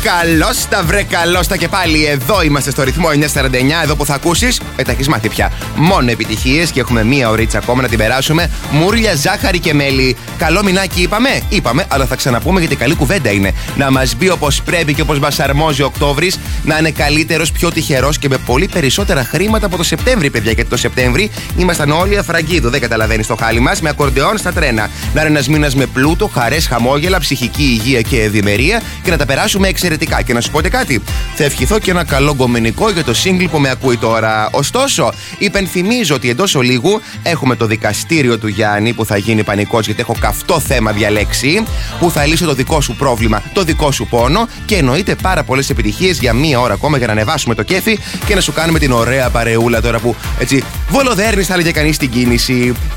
Καλώς τα βρε, καλώς τα και πάλι. Εδώ είμαστε στο ρυθμό 949. Εδώ που θα ακούσεις, τα έχεις μάθει πια. Μόνο επιτυχίες και έχουμε μία ωρίτσα ακόμα να την περάσουμε. Μούρλια, ζάχαρη και μέλι. Καλό μηνάκι είπαμε, αλλά θα ξαναπούμε γιατί καλή κουβέντα είναι. Να μας μπει όπως πρέπει και όπως μας αρμόζει ο Οκτώβρης. Να είναι καλύτερος, πιο τυχερός και με πολύ περισσότερα χρήματα από το Σεπτέμβρη, παιδιά. Γιατί το Σεπτέμβρη ήμασταν όλοι αφραγκίδο. Δεν καταλαβαίνεις το χάλι μας. Με ακορντεόν στα τρένα. Να είναι ένας μήνας με πλούτο, χαρές, χαμόγελα, ψυχική υγεία και ευημερία και να τα περάσουμε εξαιρετικά. Και να σου πω και κάτι. Θα ευχηθώ και ένα καλό γκομενικό για το σύγκλι που με ακούει τώρα. Ωστόσο, υπενθυμίζω ότι εντός ολίγου έχουμε το δικαστήριο του Γιάννη που θα γίνει πανικός γιατί έχω καυτό θέμα διαλέξει. Που θα λύσει το δικό σου πρόβλημα, το δικό σου πόνο και εννοείται πάρα πολλές επιτυχίες για μία ώρα ακόμα για να ανεβάσουμε το κέφι και να σου κάνουμε την ωραία παρεούλα τώρα που έτσι βολοδέρνεις, θα έλεγε κανείς, την κίνηση.